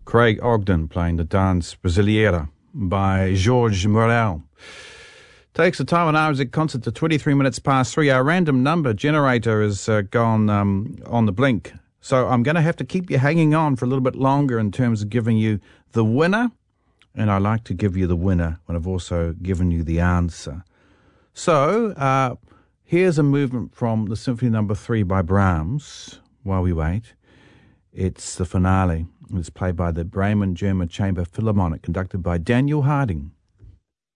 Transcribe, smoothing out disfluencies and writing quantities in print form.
Craig Ogden playing the Dance Brasileira by Jorge Morel. Takes the time on our music concert to 23 minutes past 3. Our random number generator has gone on the blink. So I'm going to have to keep you hanging on for a little bit longer in terms of giving you the winner. And I like to give you the winner when I've also given you the answer. So here's a movement from the Symphony No. 3 by Brahms, while we wait. It's the finale. It's played by the Bremen German Chamber Philharmonic, conducted by Daniel Harding.